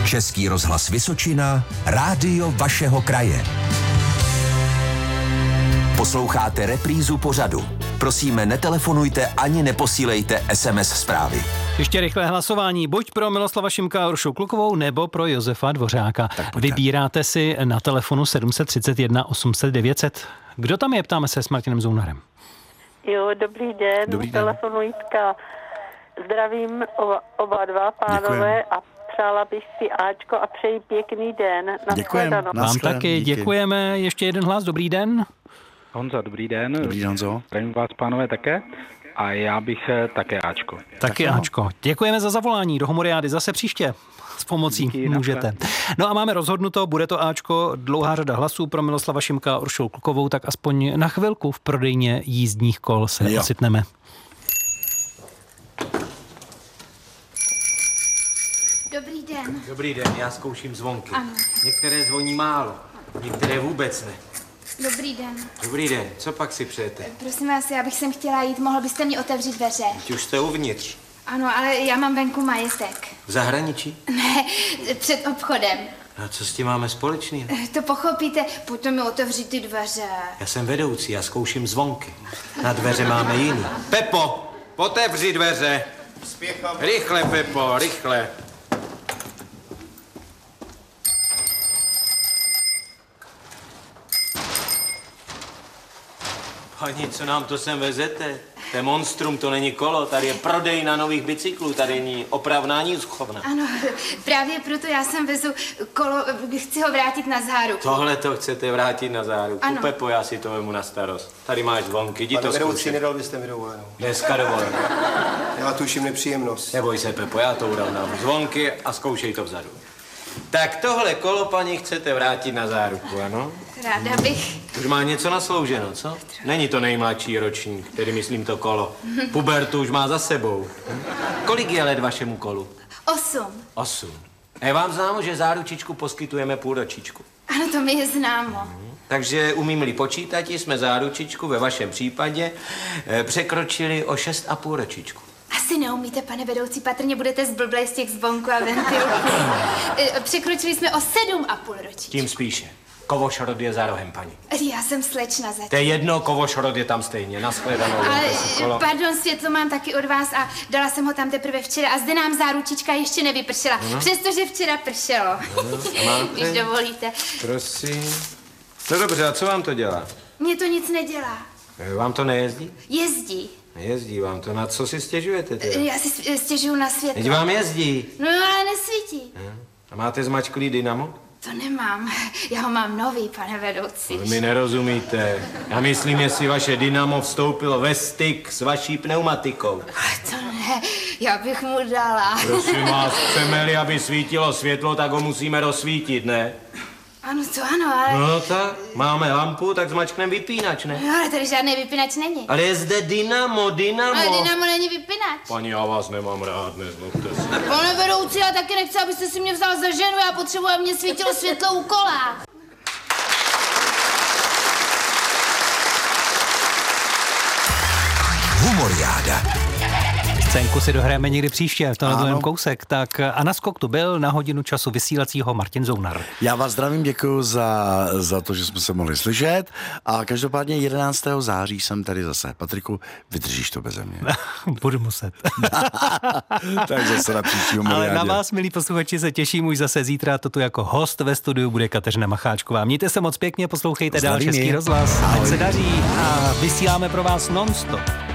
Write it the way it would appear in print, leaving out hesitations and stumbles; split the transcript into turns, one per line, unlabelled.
Český rozhlas Vysočina, rádio vašeho kraje. Posloucháte reprízu pořadu. Prosíme, netelefonujte ani neposílejte SMS zprávy.
Ještě rychlé hlasování. Buď pro Miloslava Šimka a Uršu Klukovou, nebo pro Josefa Dvořáka. Vybíráte si na telefonu 731 800 900. Kdo tam je? Ptáme se s Martinem Zounarem.
Jo, dobrý den.
Dobrý den.
Telefonu Jitka. Zdravím oba dva pánové a přála bych si Ačko a přeji pěkný den.
Děkujeme.
Vám taky děkujeme. Ještě jeden hlas. Dobrý den.
Honza, dobrý den.
Dobrý den, Honzo.
Zdravím vás, pánové, také. A já bych také Ačko.
Taky Ačko. Děkujeme za zavolání do Homoriády zase příště. S pomocí
Díky,
můžete. No a máme rozhodnuto, bude to Ačko, dlouhá řada hlasů pro Miloslava Šimka a Uršulu Klukovou, tak aspoň na chvilku v prodejně jízdních kol se ocitneme.
Dobrý den.
Dobrý den, já zkouším zvonky.
Ano.
Některé zvoní málo, některé vůbec ne.
Dobrý den.
Dobrý den, co pak si přejete?
Prosím vás, já bych sem chtěla jít, mohl byste mi otevřít dveře?
Teď už jste uvnitř.
Ano, ale já mám venku majetek.
V zahraničí?
Ne, před obchodem.
A co s tím máme společného?
To pochopíte, potom mi otevřít ty dveře.
Já jsem vedoucí, já zkouším zvonky. Na dveře máme jiný. Pepo, otevři dveře. Spěchám. Rychle, Pepo, rychle. Pani, co nám to sem vezete? To je monstrum, to není kolo, tady je prodej na nových bicyklů, tady není opravná ani schovna.
Ano, právě proto já sem vezu kolo, chci ho vrátit na záruku.
Tohle to chcete vrátit na záruku?
Ano.
Pepo, já si to vemu na starost. Tady máš zvonky, jdi to zkoušet.
Nedal byste mi dovolenou.
Dneska dovolenou.
Já tuším nepříjemnost.
Neboj se, Pepo, já to urovnám. Zvonky a zkoušej to vzadu. Tak tohle kolo, paní, chcete vrátit na záruku, ano?
Ráda bych.
Už má něco naslouženo, co? Není to nejmladší ročník, tedy myslím to kolo. Pubertu už má za sebou. Kolik je let vašemu kolu?
8.
8. Je vám známo, že záručičku poskytujeme půlročičku?
Ano, to mi je známo.
Takže umím-li počítat, jsme záručičku ve vašem případě překročili o 6,5 ročičku.
Asi neumíte, pane vedoucí, patrně budete zblblej z těch zvonku a ventilů. Překročili jsme o 7,5 ročí.
Tím spíše. Kovošrod je za rohem, paní.
Já jsem slečna zatím.
To je jedno, Kovošrod je tam stejně. Nashledanou.
Ale, pardon, světlo mám taky od vás a dala jsem ho tam teprve včera a zde nám záručička ještě nevypršela, přestože včera pršelo. Když dovolíte.
Prosím. No dobře, a co vám to dělá?
Mně to nic nedělá.
Vám to nejezdí?
Jezdí.
Nejezdí vám to. Na co si stěžujete teda?
Já si stěžuju na světlo.
Teď vám jezdí.
No ale nesvítí.
A máte zmačklý dynamo?
To nemám. Já ho mám nový, pane vedoucí.
Vy mi nerozumíte. Já myslím, jestli vaše dynamo vstoupilo ve styk s vaší pneumatikou.
To ne, já bych mu dala.
Prosím vás, chceme-li, aby svítilo světlo, tak ho musíme rozsvítit, ne?
Ano, to ano, ale...
No tak, máme lampu, tak zmačkneme vypínač, ne?
No, ale tady žádný vypínač není.
Ale je zde dynamo.
Ale dynamo není vypínač.
Paní, já vás nemám rád, nezlobte se.
Pane vedoucí, já taky nechci, abyste si mě vzal za ženu, já potřebuji, aby mě svítilo světlo u kola.
Humoriáda.
Scénku si dohrajeme někdy příště, v tomhle jenom kousek. Tak a na skok tu byl na hodinu času vysílacího Martin Zounar.
Já vás zdravím, děkuji za to, že jsme se mohli slyšet a každopádně 11. září jsem tady zase. Patriku, vydržíš to beze mě.
Budu muset.
Tak zase na příští Humoriádě.
Ale na vás, milí posluchači, se těším už zase zítra. Toto jako host ve studiu bude Kateřina Macháčková. Mějte se moc pěkně, poslouchejte dál Český rozhlas. Ať se daří a vysíláme pro vás non-stop.